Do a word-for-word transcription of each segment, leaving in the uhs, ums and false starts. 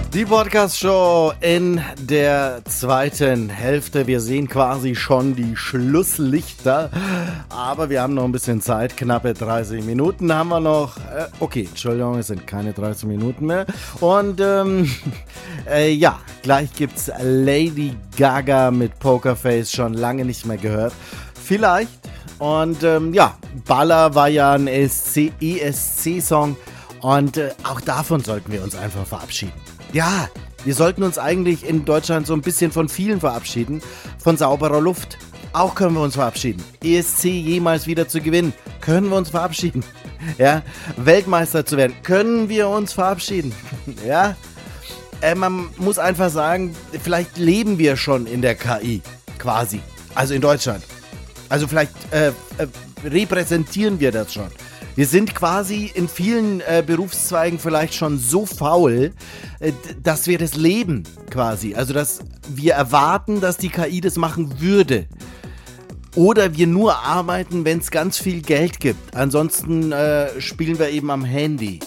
Die Podcast-Show in der zweiten Hälfte. Wir sehen quasi schon die Schlusslichter, aber wir haben noch ein bisschen Zeit. Knappe dreißig Minuten haben wir noch. Äh, okay, Entschuldigung, es sind keine dreißig Minuten mehr. Und ähm, äh, ja, gleich gibt's Lady Gaga mit Pokerface, schon lange nicht mehr gehört. Vielleicht. Und ähm, ja, Baller war ja ein E S C-Song und äh, auch davon sollten wir uns einfach verabschieden. Ja, wir sollten uns eigentlich in Deutschland so ein bisschen von vielen verabschieden, von sauberer Luft. Auch können wir uns verabschieden. E S C jemals wieder zu gewinnen, können wir uns verabschieden. Ja, Weltmeister zu werden, können wir uns verabschieden. Ja, äh, man muss einfach sagen, vielleicht leben wir schon in der K I, quasi. Also in Deutschland. Also vielleicht äh, äh, repräsentieren wir das schon. Wir sind quasi in vielen äh, Berufszweigen vielleicht schon so faul, äh, dass wir das leben quasi. Also dass wir erwarten, dass die K I das machen würde. Oder wir nur arbeiten, wenn es ganz viel Geld gibt. Ansonsten äh, spielen wir eben am Handy.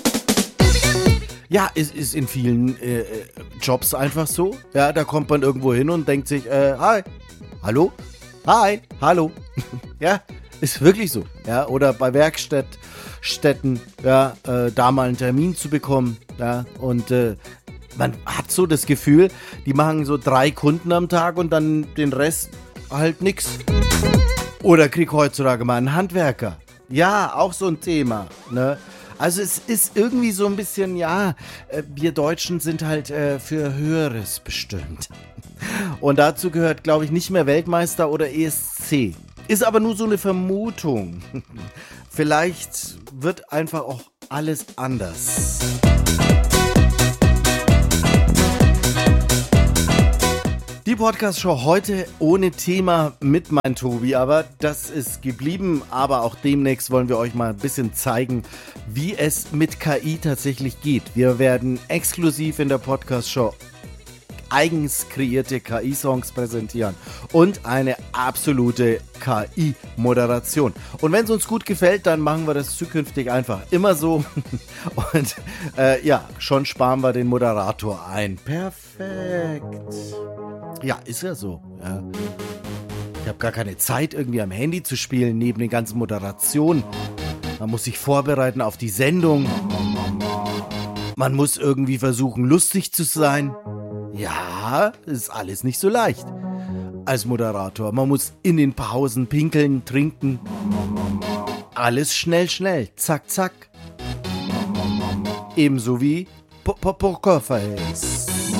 Ja, es ist in vielen äh, Jobs einfach so. Ja, da kommt man irgendwo hin und denkt sich, äh, hi, hallo, hi, hallo. Ja, ist wirklich so. Ja, oder bei Werkstätten, ja, äh, da mal einen Termin zu bekommen. Ja, und äh, man hat so das Gefühl, die machen so drei Kunden am Tag und dann den Rest halt nix. Oder krieg heutzutage mal einen Handwerker. Ja, auch so ein Thema, ne? Also es ist irgendwie so ein bisschen, ja, äh, wir Deutschen sind halt äh, für Höheres bestimmt. Und dazu gehört, glaube ich, nicht mehr Weltmeister oder E S C. Ist aber nur so eine Vermutung. Vielleicht wird einfach auch alles anders. Die Podcast-Show heute ohne Thema mit mein Tobi, aber das ist geblieben. Aber auch demnächst wollen wir euch mal ein bisschen zeigen, wie es mit K I tatsächlich geht. Wir werden exklusiv in der Podcast-Show eigens kreierte K I-Songs präsentieren und eine absolute K I-Moderation. Und wenn es uns gut gefällt, dann machen wir das zukünftig einfach immer so. Und äh, ja, schon sparen wir den Moderator ein. Perfekt. Ja, ist ja so. Ja. Ich habe gar keine Zeit, irgendwie am Handy zu spielen, neben den ganzen Moderationen. Man muss sich vorbereiten auf die Sendung. Man muss irgendwie versuchen, lustig zu sein. Ja, ist alles nicht so leicht als Moderator. Man muss in den Pausen pinkeln, trinken. Alles schnell, schnell. Zack, zack. Ebenso wie Pokerface.